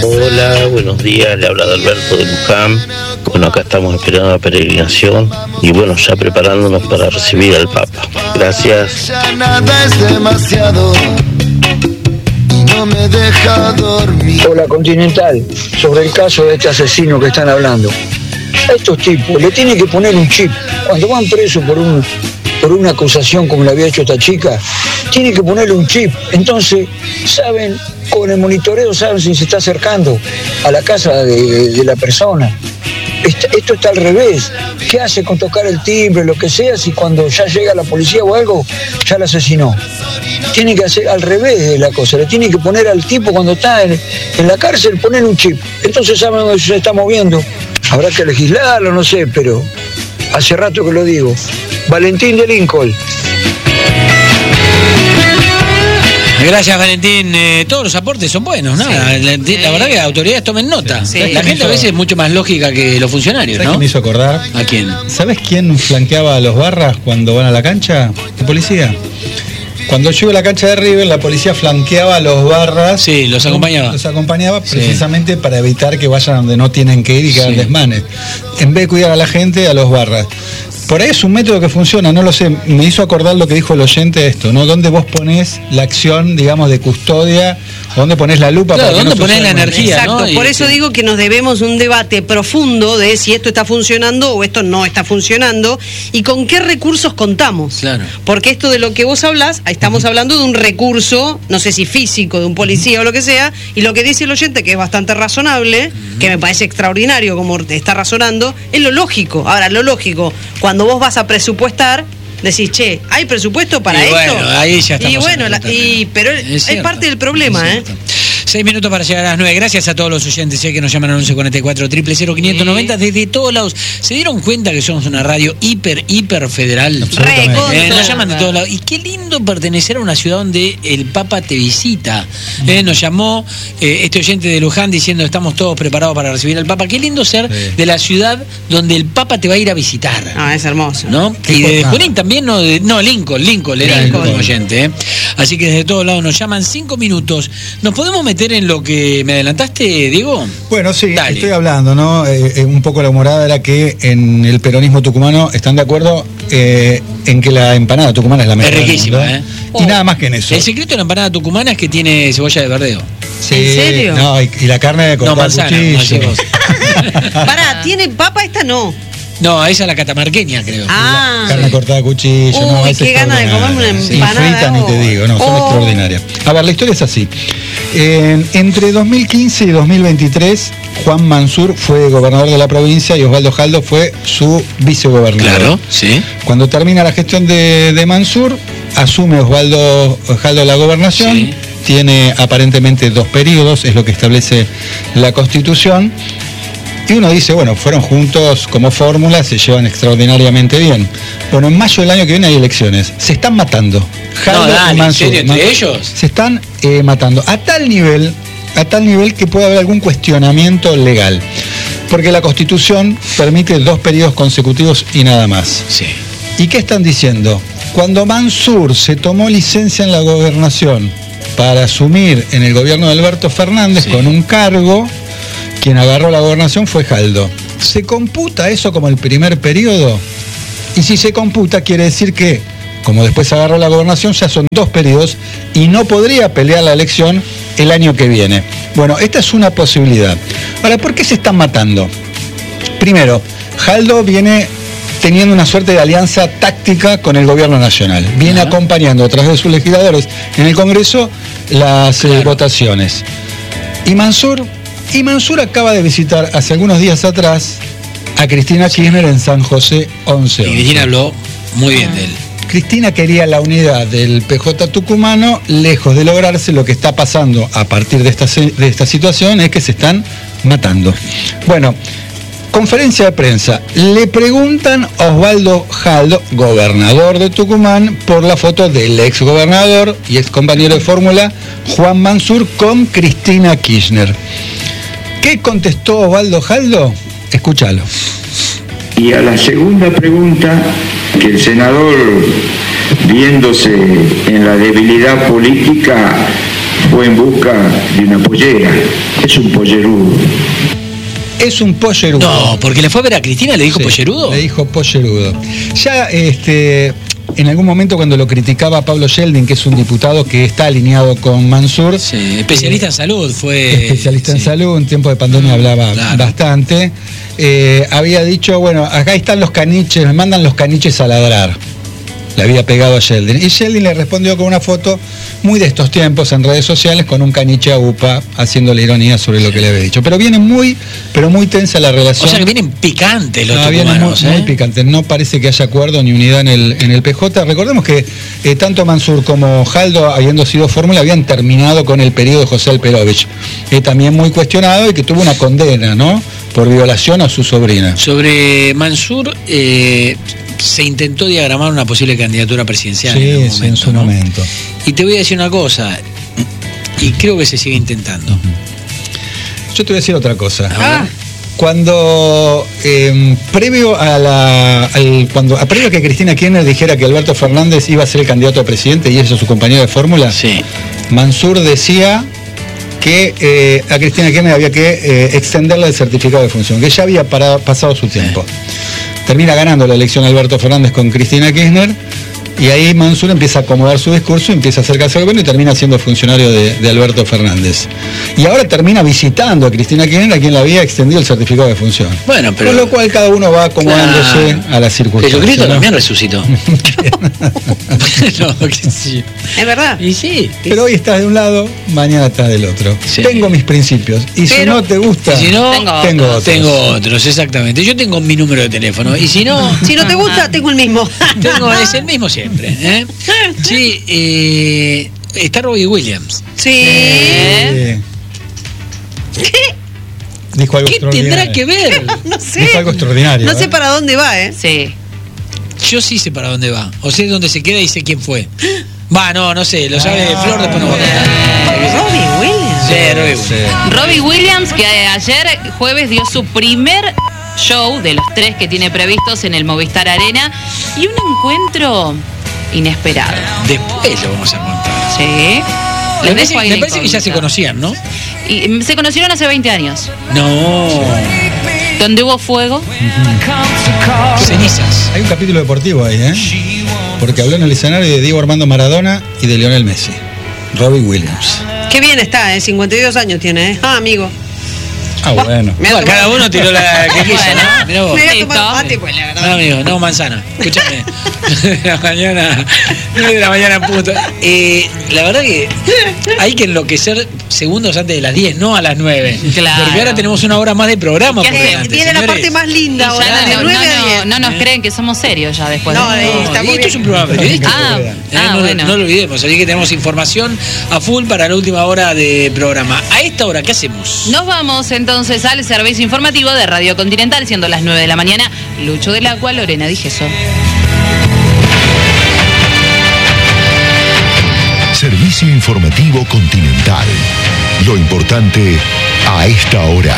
Hola, buenos días, le habla Alberto de Luján. Bueno, acá estamos esperando la peregrinación y bueno, ya preparándonos para recibir al Papa. Gracias. Ya nada es demasiado y no me deja dormir. Hola Continental, sobre el caso de este asesino que están hablando. A estos tipos le tienen que poner un chip. Cuando van presos por una acusación como la había hecho esta chica, tienen que ponerle un chip. Entonces, saben, con el monitoreo saben si se está acercando a la casa de la persona. Esto está al revés. ¿Qué hace con tocar el timbre, lo que sea, si cuando ya llega la policía o algo, ya lo asesinó? Tiene que hacer al revés de la cosa. Le tiene que poner al tipo cuando está en la cárcel, poner un chip. Entonces saben dónde se está moviendo. Habrá que legislarlo, no sé, pero hace rato que lo digo. Valentín de Lincoln. Gracias, Valentín. Todos los aportes son buenos, ¿no? La verdad que las autoridades tomen nota. Sí. La gente a veces es mucho más lógica que los funcionarios, ¿Sabes ¿no? qué me hizo acordar? ¿A quién? ¿Sabes quién flanqueaba a los barras cuando van a la cancha? La policía. Cuando yo iba a la cancha de River, la policía flanqueaba a los barras. Sí, los acompañaba. Los acompañaba precisamente para evitar que vayan donde no tienen que ir y que hagan desmanes. En vez de cuidar a la gente, a los barras. Por ahí es un método que funciona, no lo sé. Me hizo acordar lo que dijo el oyente esto, ¿no? ¿Dónde vos ponés la acción, digamos, de custodia? ¿Dónde ponés la lupa? Claro, para que ¿dónde no ponés la suceda? energía? Exacto, ¿no? por eso digo que nos debemos un debate profundo de si esto está funcionando o esto no está funcionando y con qué recursos contamos. Claro. Porque esto de lo que vos hablas, estamos hablando de un recurso, no sé si físico, de un policía o lo que sea, y lo que dice el oyente, que es bastante razonable, que me parece extraordinario como está razonando, es lo lógico. Ahora, lo lógico, cuando vos vas a presupuestar, decís, che, ¿hay presupuesto para Y esto? bueno, ahí ya estamos y bueno, en otro terreno. pero es cierto, parte del problema, es cierto. 6 minutos para llegar a las 9. Gracias a todos los oyentes que nos llaman al 1144 000 590 desde todos lados. ¿Se dieron cuenta que somos una radio hiper federal? Nos llaman de todos lados. Y qué lindo pertenecer a una ciudad donde el Papa te visita. Nos llamó este oyente de Luján diciendo estamos todos preparados para recibir al Papa. Qué lindo ser de la ciudad donde el Papa te va a ir a visitar. Ah, es hermoso. ¿No? Y de Junín también, Lincoln era el último oyente. Así que desde todos lados nos llaman. 5 minutos. ¿Nos podemos meter en lo que me adelantaste, Diego? Bueno, sí, Dale. estoy hablando, ¿no? Un poco la humorada era que en el peronismo tucumano están de acuerdo en que la empanada tucumana es la mejor. Es riquísima, del mundo, Y nada más que en eso. El secreto de la empanada tucumana es que tiene cebolla de verdeo. Sí, ¿En serio? No, y la carne de cortar manzana, cuchillo. como decís vos. Pará, ¿tiene papa esta? No. No, esa es la catamarqueña, creo. Ah. Carne cortada a cuchillo. Uy, no, es qué gana de comerme una extraordinaria. empanada. Y frita ni te digo, no, son extraordinarias. A ver, la historia es así. Entre 2015 y 2023, Juan Mansur fue gobernador de la provincia y Osvaldo Jaldo fue su vicegobernador. Claro, sí. Cuando termina la gestión de Mansur, asume Osvaldo Jaldo la gobernación. Sí. Tiene aparentemente 2 periodos, es lo que establece la Constitución. Y uno dice, bueno, fueron juntos como fórmula, se llevan extraordinariamente bien. Bueno, en mayo del año que viene hay elecciones. Se están matando. Jaldo y Mansur, ¿en serio, entre ellos? se están matando. A tal nivel que puede haber algún cuestionamiento legal. Porque la Constitución permite 2 periodos consecutivos y nada más. Sí. ¿Y qué están diciendo? Cuando Mansur se tomó licencia en la gobernación para asumir en el gobierno de Alberto Fernández con un cargo, quien agarró la gobernación fue Jaldo. ¿Se computa eso como el primer periodo? Y si se computa, quiere decir que, como después agarró la gobernación, ya son 2 periodos y no podría pelear la elección el año que viene. Bueno, esta es una posibilidad. Ahora, ¿por qué se están matando? Primero, Jaldo viene teniendo una suerte de alianza táctica con el gobierno nacional. Viene acompañando a través de sus legisladores en el Congreso las votaciones. Y Mansur acaba de visitar hace algunos días atrás a Cristina Kirchner en San José 11. Y Cristina habló muy bien de él. Cristina quería la unidad del PJ tucumano. Lejos de lograrse, lo que está pasando a partir de esta situación es que se están matando. Bueno, conferencia de prensa. Le preguntan a Osvaldo Jaldo, gobernador de Tucumán, por la foto del ex gobernador y ex compañero de fórmula Juan Mansur con Cristina Kirchner. ¿Qué contestó Osvaldo Jaldo? Escúchalo. Y a la segunda pregunta, que el senador, viéndose en la debilidad política, fue en busca de una pollera. Es un pollerudo. Es un pollerudo. No, porque le fue a ver a Cristina, le dijo pollerudo. Le dijo pollerudo. Ya en algún momento cuando lo criticaba Pablo Yeldin, que es un diputado que está alineado con Mansur. Sí, especialista en salud, Especialista en salud, en tiempo de pandemia hablaba bastante. Había dicho, bueno, acá están los caniches, me mandan los caniches a ladrar. Le había pegado a Yeldin. Y Yeldin le respondió con una foto muy de estos tiempos en redes sociales con un caniche a UPA haciéndole ironía sobre lo que le había dicho. Pero viene muy tensa la relación. O sea que vienen picantes los tucumanos. Vienen muy picantes. No parece que haya acuerdo ni unidad en el PJ. Recordemos que tanto Mansur como Jaldo, habiendo sido fórmula, habían terminado con el periodo de José Alperovich. También muy cuestionado y que tuvo una condena, ¿no? Por violación a su sobrina. Sobre Mansur, se intentó diagramar una posible candidatura presidencial en su momento. Y te voy a decir una cosa, y creo que se sigue intentando. Yo te voy a decir otra cosa. Cuando previo a que Cristina Kirchner dijera que Alberto Fernández iba a ser el candidato a presidente y eso su compañero de fórmula, Mansur decía que a Cristina Kirchner había que extenderle el certificado de función, que ya había pasado su tiempo. Termina ganando la elección Alberto Fernández con Cristina Kirchner y ahí Mansur empieza a acomodar su discurso, empieza a acercarse al gobierno y termina siendo funcionario de Alberto Fernández. Y ahora termina visitando a Cristina Kirchner, a quien le había extendido el certificado de función. Bueno, pero... Con lo cual cada uno va acomodándose a las circunstancias. Jesucristo también resucitó. Sí. Es verdad. Y sí. Pero hoy estás de un lado, mañana estás del otro. Sí. Tengo mis principios. Y si no te gusta, tengo otros, exactamente. Yo tengo mi número de teléfono. Y si no te gusta, tengo el mismo. Es el mismo siempre. Sí, está Robbie Williams. Sí. ¿Qué? Dijo algo extraordinario. ¿Qué tendrá que ver? No sé. Dijo algo extraordinario. No sé para dónde va, Sí. Yo sí sé para dónde va. O sé dónde se queda y sé quién fue. No sé. Lo sabe Flor, después nos va a contar. Robbie Williams. Sí, Robbie Williams. Robbie Williams, que ayer jueves dio su primer show de los 3 que tiene previstos en el Movistar Arena y un encuentro inesperado. Después lo vamos a contar. Sí. Me parece que ya se conocían, ¿no? Y se conocieron hace 20 años. No. Donde hubo fuego. Cenizas. Hay un capítulo deportivo ahí, porque habló en el escenario de Diego Armando Maradona y de Lionel Messi. Robbie Williams. Qué bien está, 52 años tiene, amigo. Bueno. Cada uno tiró la que quiso, ¿no? Mirá vos. Me voy a tomar mate, pues, la verdad. No, amigo, no manzana. Escúchame. 9 de la mañana, puto. La verdad que hay que enloquecer segundos antes de las 10, no a las 9. Claro. Porque ahora tenemos una hora más de programa. Viene la parte más linda ahora, de 9 a 10. No nos creen que somos serios ya después. Esto es un programa periodístico. Bueno. No lo olvidemos, así que tenemos información a full para la última hora de programa. A esta hora, ¿qué hacemos? Nos vamos entonces al servicio informativo de Radio Continental, siendo las 9 de la mañana. Lucho del Agua, Lorena Digeso. Servicio informativo Continental. Lo importante a esta hora.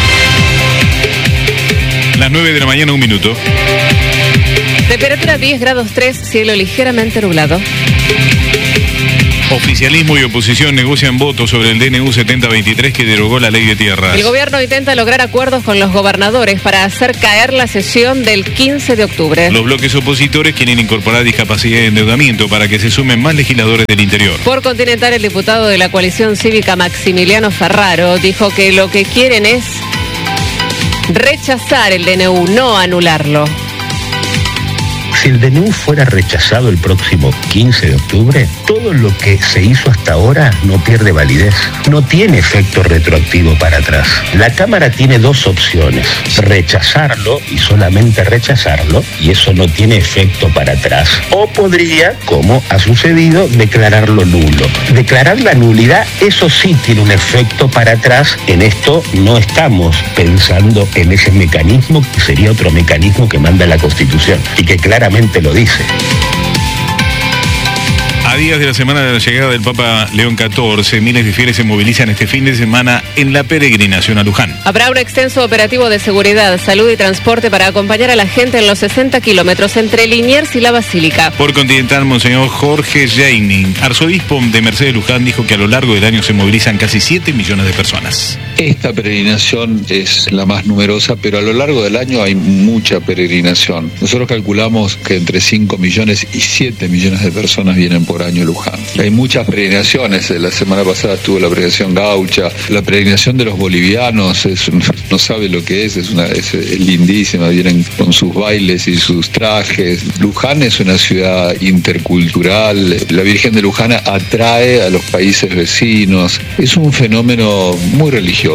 Las 9 de la mañana, 1 minuto. Temperatura 10 grados 3, cielo ligeramente nublado. Oficialismo y oposición negocian votos sobre el DNU 7023 que derogó la ley de tierras. El gobierno intenta lograr acuerdos con los gobernadores para hacer caer la sesión del 15 de octubre. Los bloques opositores quieren incorporar discapacidad y endeudamiento para que se sumen más legisladores del interior. Por Continental, el diputado de la coalición cívica Maximiliano Ferraro dijo que lo que quieren es rechazar el DNU, no anularlo. Si el DNU fuera rechazado el próximo 15 de octubre, todo lo que se hizo hasta ahora no pierde validez, no tiene efecto retroactivo para atrás. La Cámara tiene 2 opciones: rechazarlo y solamente rechazarlo, y eso no tiene efecto para atrás. O podría, como ha sucedido, declararlo nulo. Declarar la nulidad, eso sí tiene un efecto para atrás. En esto no estamos pensando en ese mecanismo, que sería otro mecanismo que manda la Constitución y que claramente lo dice. A días de la semana de la llegada del Papa León XIV, miles de fieles se movilizan este fin de semana en la peregrinación a Luján. Habrá un extenso operativo de seguridad, salud y transporte para acompañar a la gente en los 60 kilómetros entre Liniers y la Basílica. Por Continental, Monseñor Jorge Jaining, arzobispo de Mercedes Luján, dijo que a lo largo del año se movilizan casi 7 millones de personas. Esta peregrinación es la más numerosa, pero a lo largo del año hay mucha peregrinación. Nosotros calculamos que entre 5 millones y 7 millones de personas vienen por año a Luján. Hay muchas peregrinaciones. La semana pasada estuvo la peregrinación gaucha, la peregrinación de los bolivianos, no sabe lo que es lindísima, vienen con sus bailes y sus trajes. Luján es una ciudad intercultural, la Virgen de Luján atrae a los países vecinos, es un fenómeno muy religioso.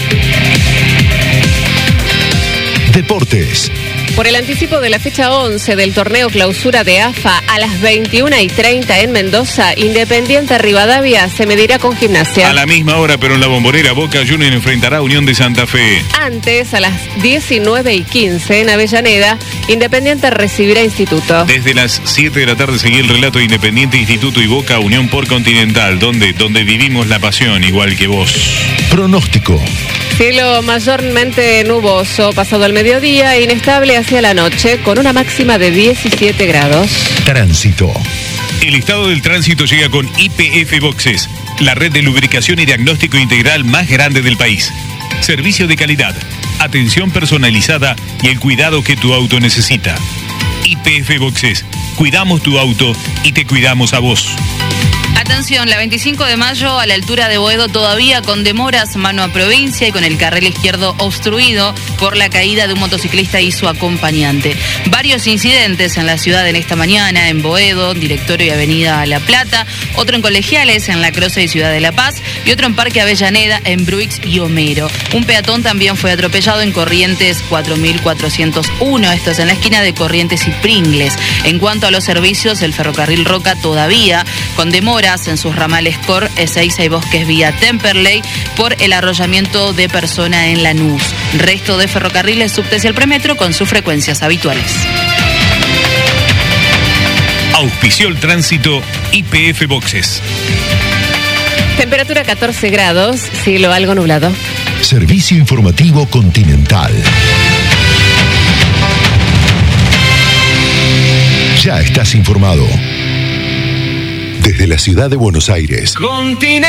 Deportes. Por el anticipo de la fecha 11 del torneo clausura de AFA a las 21:30 en Mendoza, Independiente Rivadavia se medirá con Gimnasia. A la misma hora, pero en la Bombonera, Boca Juniors enfrentará a Unión de Santa Fe. Antes, a las 19:15 en Avellaneda, Independiente recibirá Instituto. Desde las 7 de la tarde seguí el relato de Independiente, Instituto y Boca Unión por Continental, donde vivimos la pasión igual que vos. Pronóstico. Cielo mayormente nuboso, pasado el mediodía, inestable hacia la noche, con una máxima de 17 grados. Tránsito. El estado del tránsito llega con YPF Boxes, la red de lubricación y diagnóstico integral más grande del país. Servicio de calidad, atención personalizada y el cuidado que tu auto necesita. YPF Boxes, cuidamos tu auto y te cuidamos a vos. Atención, la 25 de mayo a la altura de Boedo todavía con demoras mano a provincia y con el carril izquierdo obstruido por la caída de un motociclista y su acompañante. Varios incidentes en la ciudad en esta mañana, en Boedo, Directorio y Avenida La Plata, otro en Colegiales, en La Croce y Ciudad de La Paz, y otro en Parque Avellaneda, en Bruix y Homero. Un peatón también fue atropellado en Corrientes 4401, esto es en la esquina de Corrientes y Pringles. En cuanto a los servicios, el ferrocarril Roca todavía con demoras en sus ramales Cor, Ezeiza y Bosques vía Temperley por el arrollamiento de persona en Lanús. Resto de ferrocarriles subte hacia el premetro con sus frecuencias habituales. Auspició el tránsito YPF Boxes. Temperatura 14 grados, cielo algo nublado. Servicio informativo Continental. Ya estás informado. Desde la ciudad de Buenos Aires.